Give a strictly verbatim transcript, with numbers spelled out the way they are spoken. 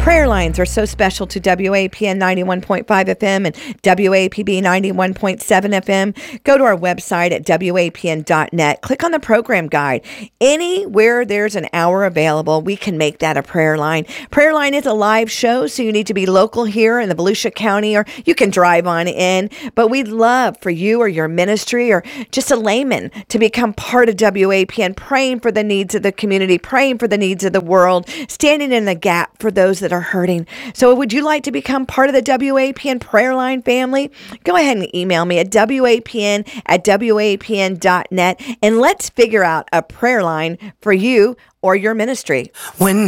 Prayer lines are so special to W A P N ninety-one point five F M and W A P B ninety-one point seven F M. Go to our website at W A P N dot net. Click on the program guide. Anywhere there's an hour available, we can make that a prayer line. Prayer line is a live show, so you need to be local here in the Volusia County, or you can drive on in. But we'd love for you or your ministry or just a layman to become part of W A P N, praying for the needs of the community, praying for the needs of the world, standing in the gap for those that are hurting. So would you like to become part of the W A P N prayer line family? Go ahead and email me at W A P N at W A P N dot net, and let's figure out a prayer line for you or your ministry. When